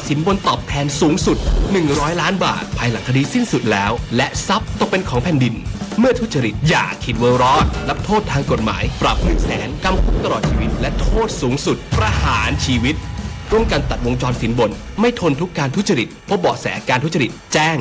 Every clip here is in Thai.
สินบนตอบแทนสูงสุด100 ล้านบาทภายหลังคดีสิ้นสุดแล้วและทรัพย์ตกเป็นของแผ่นดินเมื่อทุจริตอย่าคิดว่ารอดรับโทษทางกฎหมายปรับ100,000จำคุกตลอดชีวิตและโทษสูงสุดประหารชีวิตร่วมกันตัดวงจรสินบนไม่ทนทุกการทุจริตพบเบาะแสการทุจริตแจ้ง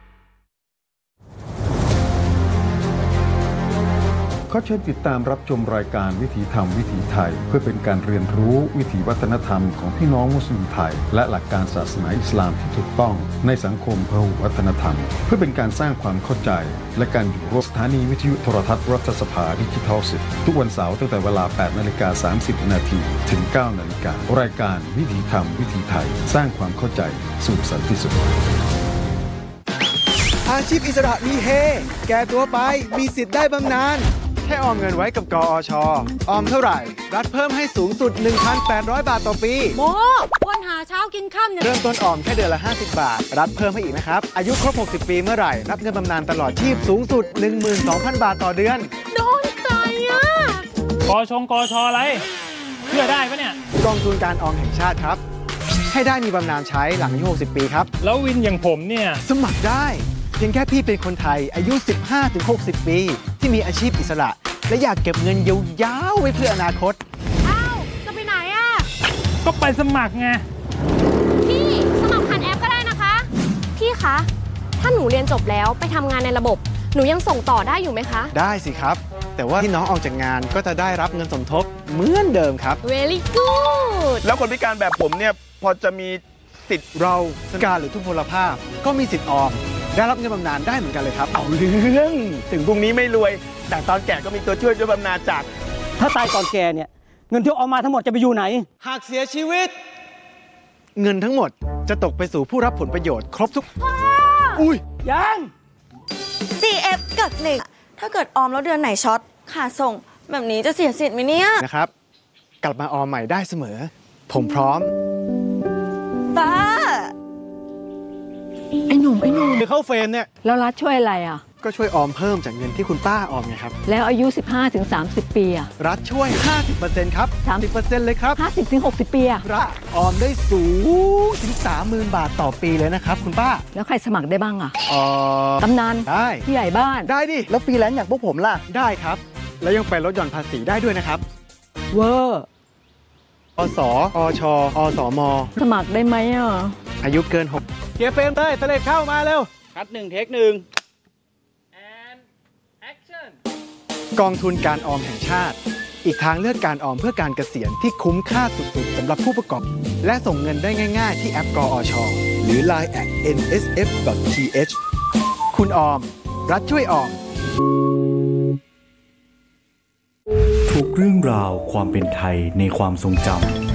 ขอเชิญติดตามรับชมรายการวิถีธรรมวิถีไทยเพื่อเป็นการเรียนรู้วิถีวัฒนธรรมของพี่น้องมุสลิมไทยและหลักการศาสนาอิสลามที่ถูกต้องในสังคมพหุวัฒนธรรมเพื่อเป็นการสร้างความเข้าใจและการอยู่ร่วมสถานีวิทยุโทรทัศน์รัฐสภาดิจิทัล10ทุกวันเสาร์ตั้งแต่เวลา 8:30 น.ถึง 9 น.รายการวิถีธรรมวิถีไทยสร้างความเข้าใจสู่สันติสุขอาชีพอิสระมีเฮแก่ตัวไปมีสิทธิ์ได้บำนาญแค่ออมเงินไว้กับกอช.ออมเท่าไหร่รัฐเพิ่มให้สูงสุด 1,800 บาทต่อปีโมวันหาเช้ากินค่ำเนี่ยเริ่มต้นออมแค่เดือนละ50 บาทรัฐเพิ่มให้อีกนะครับอายุครบ60 ปีเมื่อไหร่รับเงินบำนาญตลอดชีพสูงสุด 12,000 บาทต่อเดือนโดนใจอ่ะกชอะไรเชื่อได้ปะเนี่ยกองทุนการออมแห่งชาติครับให้ได้มีบำนาญใช้หลังอายุ60 ปีครับแล้ววินอย่างผมเนี่ยสมัครได้เพียงแค่พี่เป็นคนไทยอายุ 15-60 ปีที่มีอาชีพอิสระและอยากเก็บเงินยาวๆไว้เพื่ออนาคตอ้าวจะไปไหนอ่ะก็ไปสมัครไงพี่สมัครผ่านแอปก็ได้นะคะพี่คะถ้าหนูเรียนจบแล้วไปทำงานในระบบหนูยังส่งต่อได้อยู่ไหมคะได้สิครับแต่ว่าที่น้องออกจากงานก็จะได้รับเงินสมทบเหมือนเดิมครับ Very good แล้วคนพิการแบบผมเนี่ยพอจะมีสิทธิ์เราพิการหรือทุพพลภาพก็มีสิทธิ์ออมได้รับเงินบำนาญได้เหมือนกันเลยครับเอาเรื่องถึงพรุ่งนี้ไม่รวยแต่ตอนแก่ก็มีตัวช่วยบำนาญจากถ้าตายก่อนแก่เนี่ยเงินที่เอามาทั้งหมดจะไปอยู่ไหนหากเสียชีวิตเงินทั้งหมดจะตกไปสู่ผู้รับผลประโยชน์ครบทุกอุ้ยยัง CF กับเหล็กถ้าเกิดออมแล้วเดือนไหนช็อตขาดส่งแบบนี้จะเสียสิทธิ์ไหมเนี่ยนะครับกลับมาออมใหม่ได้เสมอผมพร้อมป้าไอ้หนุ่มคือเข้าเฟรมเนี่ยแล้วรัฐช่วยอะไรอ่ะก็ช่วยออมเพิ่มจากเงินที่คุณป้าออมไงครับแล้วอายุ 15-30 ปีอ่ะรัฐช่วย 50% ครับ 30% เลยครับ 50-60 ปีอ่ะรัฐออมได้สูงถึง 30,000 บาทต่อปีเลยนะครับคุณป้าแล้วใครสมัครได้บ้างอ่ะกำนันได้ผู้ใหญ่บ้านได้ดิแล้วฟรีแลนซ์อย่างพวกผมล่ะได้ครับแล้วยังไปลดหย่อนภาษีได้ด้วยนะครับเวอร์อสอชอสมสมัครได้ไหมอ่ะอายุเกิน6เกียร์เฟรมเลยทะเลเข้ามาเร็วคัด1เทค1 and action กองทุนการออมแห่งชาติอีกทางเลือกการออมเพื่อการเกษียณที่คุ้มค่าสุดๆสำหรับผู้ประกอบและส่งเงินได้ง่ายๆที่แอปกอชหรือ Line @nsf.th คุณออมรัฐช่วยออมทุกเรื่องราวความเป็นไทยในความทรงจ